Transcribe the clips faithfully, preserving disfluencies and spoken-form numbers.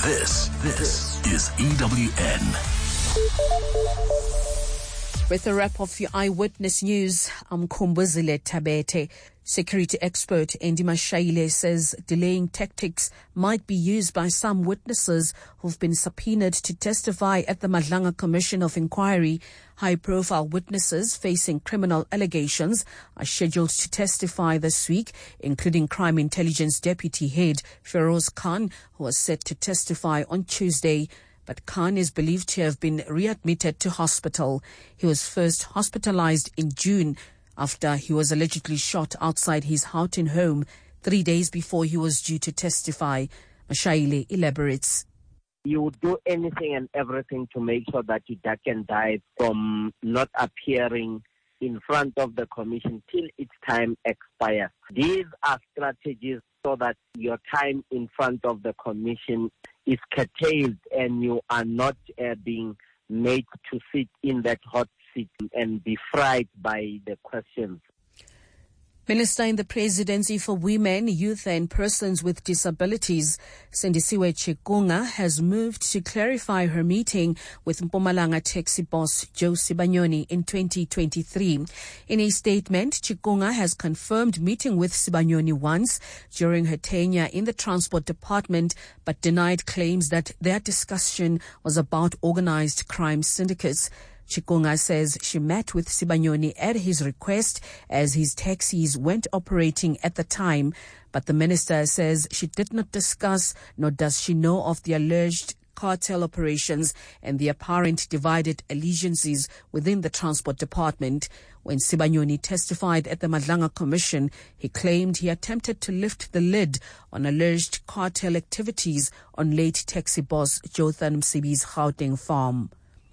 This, this is E W N. With a wrap of your Eyewitness News, I'm Kumbuzile Tabete. Security expert Andy Mashaile says delaying tactics might be used by some witnesses who've been subpoenaed to testify at the Madlanga Commission of Inquiry. High-profile witnesses facing criminal allegations are scheduled to testify this week, including Crime Intelligence Deputy Head Feroz Khan, who was set to testify on Tuesday. But Khan is believed to have been readmitted to hospital. He was first hospitalized in June after he was allegedly shot outside his Houghton home three days before he was due to testify. Mashaile elaborates. You would do anything and everything to make sure that you duck and dive from not appearing in front of the commission till its time expires. These are strategies so that your time in front of the commission is curtailed and you are not uh, being made to sit in that hot seat and be fried by the questions. Minister in the Presidency for Women, Youth and Persons with Disabilities, Sendisiwe Chikunga, has moved to clarify her meeting with Mpumalanga taxi boss Joe Sibanyoni in twenty twenty-three. In a statement, Chikunga has confirmed meeting with Sibanyoni once during her tenure in the Transport Department, but denied claims that their discussion was about organized crime syndicates. Chikunga says she met with Sibanyoni at his request as his taxis weren't operating at the time, but the minister says she did not discuss nor does she know of the alleged cartel operations and the apparent divided allegiances within the Transport Department. When Sibanyoni testified at the Madlanga Commission, he claimed he attempted to lift the lid on alleged cartel activities on late taxi boss Jotham Msibi's Gauteng farm.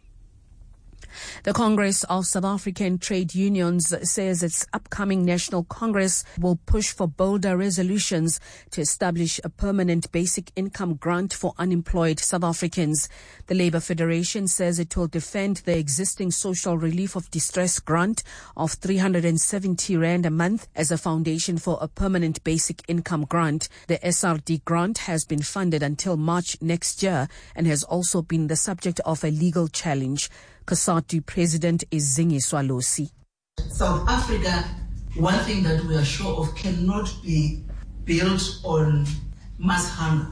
The Congress of South African Trade Unions says its upcoming National Congress will push for bolder resolutions to establish a permanent basic income grant for unemployed South Africans. The Labour Federation says it will defend the existing social relief of distress grant of three hundred seventy rand a month as a foundation for a permanent basic income grant. The S R D grant has been funded until March next year and has also been the subject of a legal challenge. COSATU President is Zingiswa Losi. South Africa, one thing that we are sure of, cannot be built on mass hunger.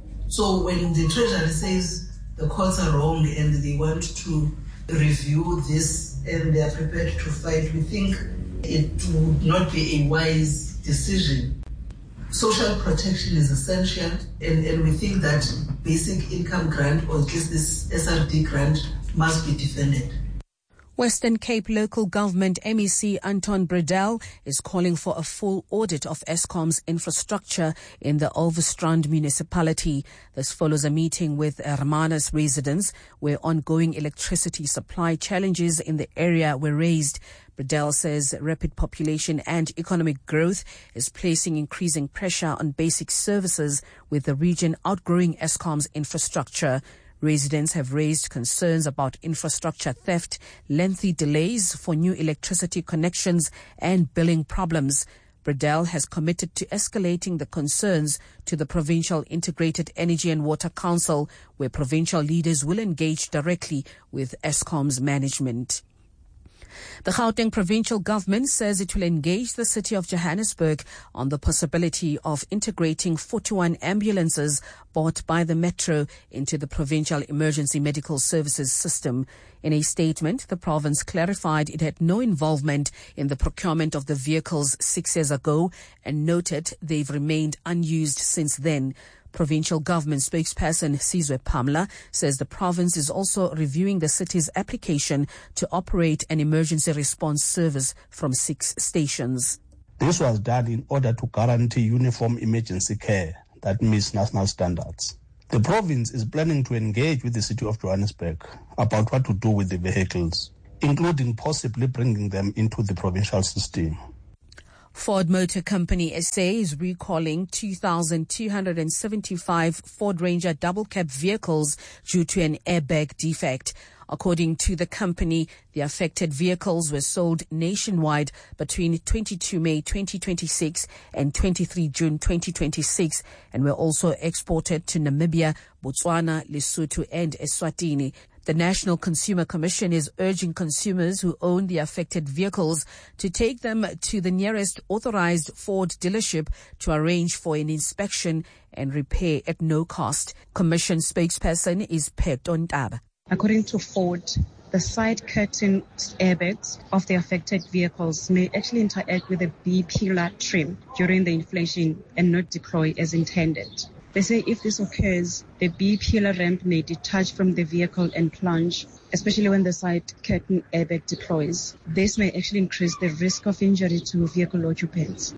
So when the Treasury says the courts are wrong and they want to review this and they are prepared to fight, we think it would not be a wise decision. Social protection is essential, and, and we think that basic income grant, or at least this S R D grant, must be defended. Western Cape Local Government M E C Anton Bredell is calling for a full audit of Eskom's infrastructure in the Overstrand municipality. This follows a meeting with Hermanus residents where ongoing electricity supply challenges in the area were raised. Bredell says rapid population and economic growth is placing increasing pressure on basic services, with the region outgrowing Eskom's infrastructure. Residents have raised concerns about infrastructure theft, lengthy delays for new electricity connections, and billing problems. Bredell has committed to escalating the concerns to the Provincial Integrated Energy and Water Council, where provincial leaders will engage directly with Eskom's management. The Gauteng provincial government says it will engage the city of Johannesburg on the possibility of integrating forty-one ambulances bought by the Metro into the provincial emergency medical services system. In a statement, the province clarified it had no involvement in the procurement of the vehicles six years ago and noted they've remained unused since then. Provincial government spokesperson Sizwe Pamla says the province is also reviewing the city's application to operate an emergency response service from six stations. This was done in order to guarantee uniform emergency care that meets national standards. The province is planning to engage with the city of Johannesburg about what to do with the vehicles, including possibly bringing them into the provincial system. Ford Motor Company S A is recalling two thousand two hundred seventy-five Ford Ranger double cab vehicles due to an airbag defect. According to the company, the affected vehicles were sold nationwide between twenty-second of May twenty twenty-six and twenty-third of June twenty twenty-six and were also exported to Namibia, Botswana, Lesotho and Eswatini. The National Consumer Commission is urging consumers who own the affected vehicles to take them to the nearest authorized Ford dealership to arrange for an inspection and repair at no cost. Commission spokesperson is Pheto Ntaba. According to Ford, the side curtain airbags of the affected vehicles may actually interact with the B-pillar trim during the inflation and not deploy as intended. They say if this occurs, the B-pillar ramp may detach from the vehicle and plunge, especially when the side curtain airbag deploys. This may actually increase the risk of injury to vehicle occupants.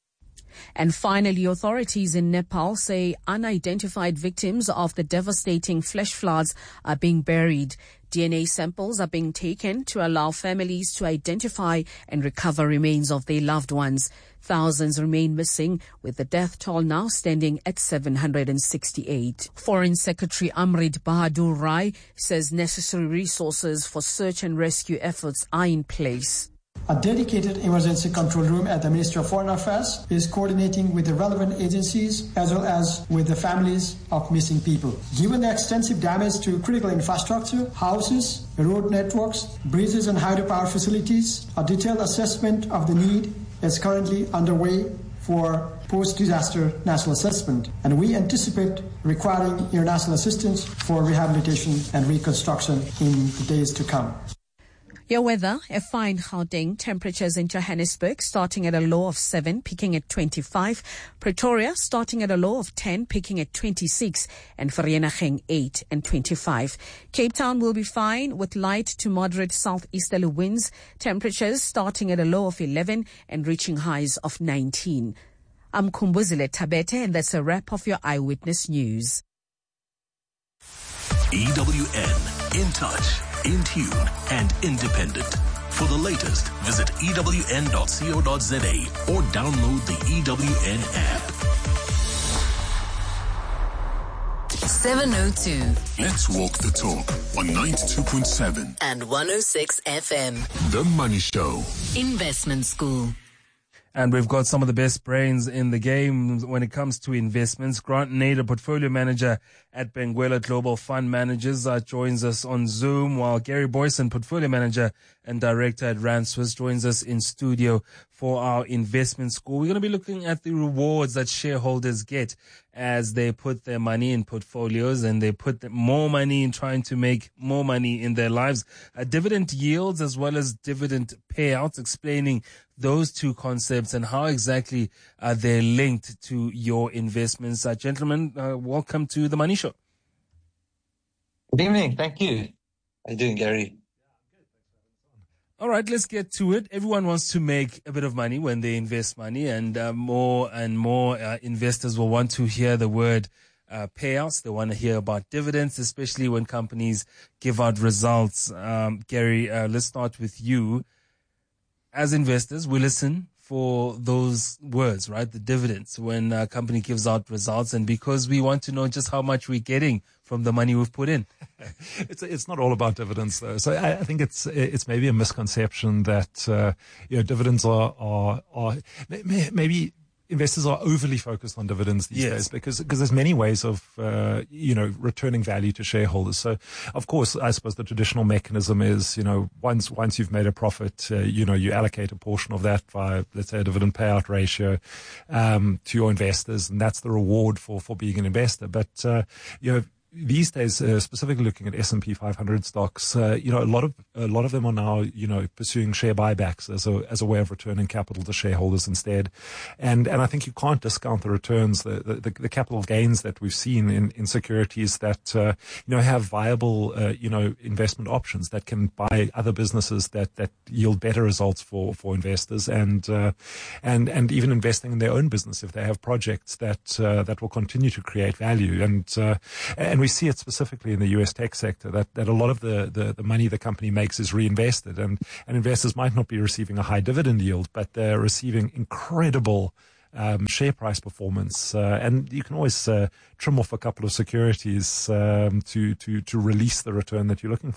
And finally, authorities in Nepal say unidentified victims of the devastating flash floods are being buried. D N A samples are being taken to allow families to identify and recover remains of their loved ones. Thousands remain missing, with the death toll now standing at seven hundred sixty-eight. Foreign Secretary Amrit Bahadur Rai says necessary resources for search and rescue efforts are in place. A dedicated emergency control room at the Ministry of Foreign Affairs is coordinating with the relevant agencies as well as with the families of missing people. Given the extensive damage to critical infrastructure, houses, road networks, bridges and hydropower facilities, a detailed assessment of the need is currently underway for post-disaster national assessment, and we anticipate requiring international assistance for rehabilitation and reconstruction in the days to come. Your weather, a fine Gauteng. Temperatures in Johannesburg starting at a low of seven, peaking at twenty-five. Pretoria starting at a low of ten, peaking at twenty-six. And Vereeniging eight and twenty-five. Cape Town will be fine with light to moderate southeasterly winds. Temperatures starting at a low of eleven and reaching highs of nineteen. I'm Kumbuzile Tabete, and that's a wrap of your Eyewitness News. E W N, in touch, in tune and independent. For the latest, visit E W N dot co dot za or download the E W N app. seven oh two. Let's walk the talk on ninety-two point seven and one oh six F M. The Money Show. Investment School. And we've got some of the best brains in the game when it comes to investments. Grant Nader, portfolio manager at Benguela Global Fund Managers, uh, joins us on Zoom, while Gary Boyson, portfolio manager and director at Rand Swiss, joins us in studio for our investment school. We're going to be looking at the rewards that shareholders get as they put their money in portfolios and they put more money in trying to make more money in their lives. Uh, dividend yields as well as dividend payouts, explaining those two concepts and how exactly uh, they're linked to your investments. Uh, gentlemen, uh, welcome to The Money Show. Good evening. Thank you. How are you doing, Gary? All right, let's get to it. Everyone wants to make a bit of money when they invest money, and uh, more and more uh, investors will want to hear the word uh, payouts. They want to hear about dividends, especially when companies give out results. Um, Gary, uh, let's start with you. As investors, we listen for those words, right? The dividends when a company gives out results, and because we want to know just how much we're getting from the money we've put in. It's it's not all about dividends, though. So I, I think it's it's maybe a misconception that uh, you know dividends are are are maybe. Investors are overly focused on dividends these yes. days because because there's many ways of uh, you know returning value to shareholders. So, of course, I suppose the traditional mechanism is you know once once you've made a profit, uh, you know you allocate a portion of that via, let's say, a dividend payout ratio um, to your investors, and that's the reward for for being an investor. But uh, you know. These days, uh, specifically looking at S and P five hundred stocks, uh, you know, a lot of a lot of them are now, you know, pursuing share buybacks as a as a way of returning capital to shareholders instead, and and I think you can't discount the returns, the the, the capital gains that we've seen in, in securities that uh, you know have viable uh, you know investment options that can buy other businesses that that yield better results for for investors, and uh, and and even investing in their own business if they have projects that uh, that will continue to create value, and uh, and we see it specifically in the U S tech sector that, that a lot of the, the, the money the company makes is reinvested, and, and investors might not be receiving a high dividend yield, but they're receiving incredible um, share price performance. Uh, and you can always uh, trim off a couple of securities um, to, to, to release the return that you're looking for.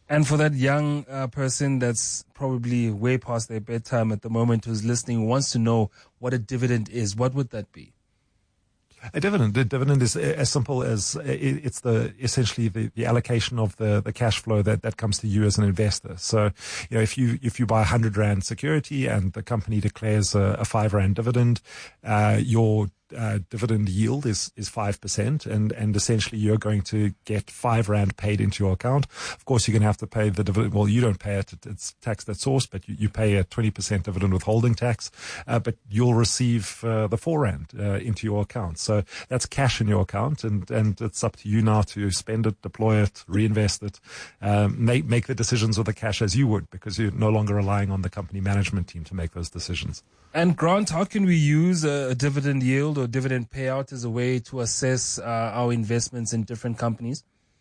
And for that young uh, person that's probably way past their bedtime at the moment who's listening, who wants to know what a dividend is, what would that be? A dividend. A dividend is as simple as it's the essentially the, the allocation of the, the cash flow that, that comes to you as an investor. So, you know, if you if you buy a hundred rand security and the company declares a, a five rand dividend, uh, your Uh, dividend yield is is five percent, and and essentially you're going to get five rand paid into your account. Of course, you're going to have to pay the dividend. Well, you don't pay it; it's taxed at source, but you, you pay a twenty percent dividend withholding tax. Uh, but you'll receive uh, the four rand uh, into your account. So that's cash in your account, and and it's up to you now to spend it, deploy it, reinvest it, um, make make the decisions with the cash as you would, because you're no longer relying on the company management team to make those decisions. And Grant, how can we use a, a dividend yield or dividend payout as a way to assess uh, our investments in different companies?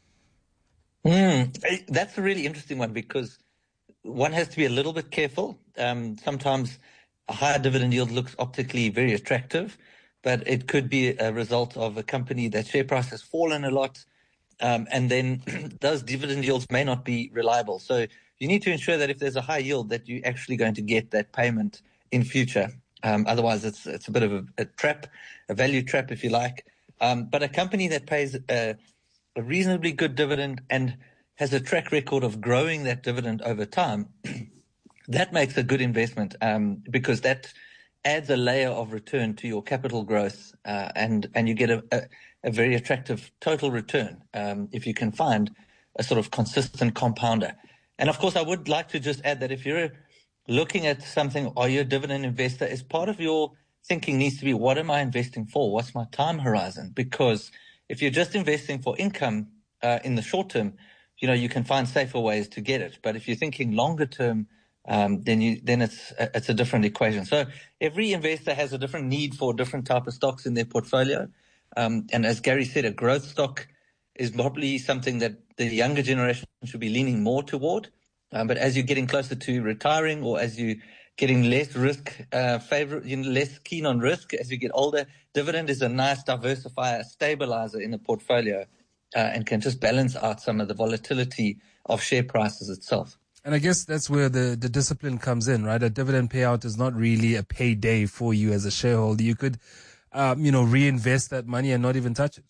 Mm, that's a really interesting one, because one has to be a little bit careful. Um, sometimes a higher dividend yield looks optically very attractive, but it could be a result of a company that share price has fallen a lot, um, and then those dividend yields may not be reliable. So you need to ensure that if there's a high yield, that you're actually going to get that payment in future. Um, otherwise, it's it's a bit of a, a trap, a value trap, if you like. Um, but a company that pays a, a reasonably good dividend and has a track record of growing that dividend over time, that makes a good investment, um, because that adds a layer of return to your capital growth, uh, and and you get a, a, a very attractive total return um, if you can find a sort of consistent compounder. And of course, I would like to just add that if you're a looking at something, are you a dividend investor, as part of your thinking needs to be, what am I investing for? What's my time horizon? Because if you're just investing for income uh, in the short term, you know, you can find safer ways to get it. But if you're thinking longer term, um, then you then it's it's a different equation. So every investor has a different need for different type of stocks in their portfolio. Um, and as Gary said, a growth stock is probably something that the younger generation should be leaning more toward. Um, but as you're getting closer to retiring, or as you're getting less risk, uh, favorite, you know, less keen on risk, as you get older, dividend is a nice diversifier, stabilizer in the portfolio, uh, and can just balance out some of the volatility of share prices itself. And I guess that's where the, the discipline comes in, right? A dividend payout is not really a payday for you as a shareholder. You could, um, you know, reinvest that money and not even touch it.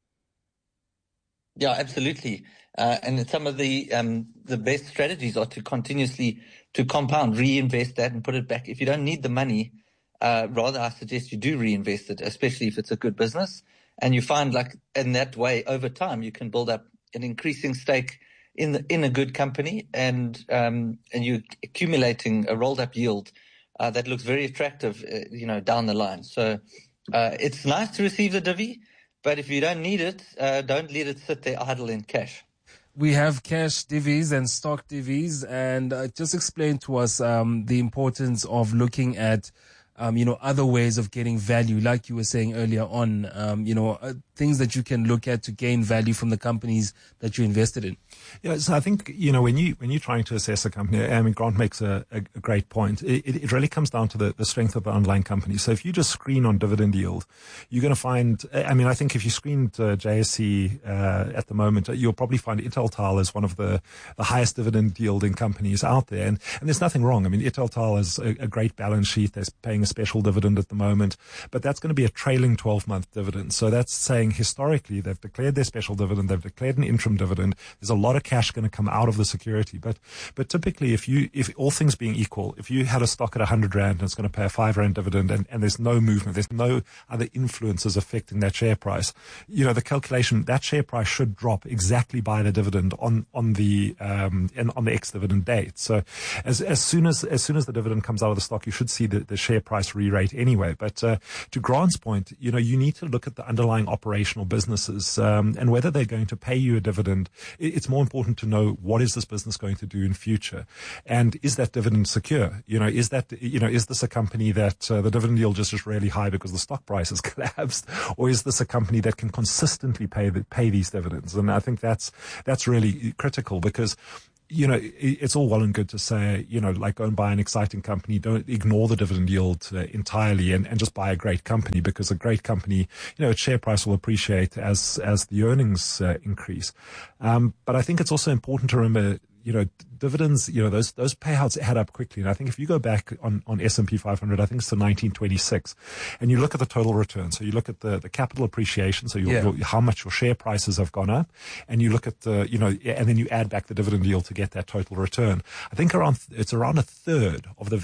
Yeah, absolutely. Uh, and some of the um, the best strategies are to continuously to compound, reinvest that and put it back. If you don't need the money, uh, rather I suggest you do reinvest it, especially if it's a good business. And you find, like, in that way, over time, you can build up an increasing stake in the, in a good company, and um, and you're accumulating a rolled up yield uh, that looks very attractive, uh, you know, down the line. So uh, it's nice to receive the divvy, but if you don't need it, uh, don't let it sit there idle in cash. We have cash divvies and stock divvies, and uh, just explain to us um, the importance of looking at, um, you know, other ways of getting value, like you were saying earlier on, um, you know, uh, things that you can look at to gain value from the companies that you invested in. Yeah, so I think, you know, when you when you're trying to assess a company, I mean, Grant makes a, a, a great point. It, it really comes down to the, the strength of the underlying company. So if you just screen on dividend yield, you're going to find, I mean, I think if you screened uh, J S C uh, at the moment, you'll probably find Italtile as one of the, the highest dividend yielding companies out there. And, and there's nothing wrong. I mean, Italtile has a, a great balance sheet. They're paying a special dividend at the moment, but that's going to be a trailing twelve-month dividend. So that's saying historically they've declared their special dividend, they've declared an interim dividend. There's a lot of cash going to come out of the security. But but typically, if you if all things being equal, if you had a stock at one hundred rand and it's going to pay a five rand dividend, and, and there's no movement, there's no other influences affecting that share price, you know, the calculation, that share price should drop exactly by the dividend on on the um and on the ex-dividend date. So as as soon as as soon as the dividend comes out of the stock, you should see the, the share price re-rate anyway. But uh, to Grant's point, you know, you need to look at the underlying operational businesses, um, and whether they're going to pay you a dividend. It's more important to know, what is this business going to do in future, and is that dividend secure? You know, is that you know is this a company that uh, the dividend yield is just really high because the stock price has collapsed, or is this a company that can consistently pay the, pay these dividends? And I think that's that's really critical, because, you know, it's all well and good to say, you know, like, go and buy an exciting company. Don't ignore the dividend yield uh, entirely, and, and just buy a great company, because a great company, you know, its share price will appreciate as, as the earnings uh, increase. Um, but I think it's also important to remember, you know, dividends, you know, those those payouts add up quickly. And I think if you go back on, on S and P five hundred, I think it's to nineteen twenty-six, and you look at the total return. So you look at the, the capital appreciation, so your, Yeah. your, how much your share prices have gone up, and you look at the, you know, and then you add back the dividend yield to get that total return. I think around it's around a third of the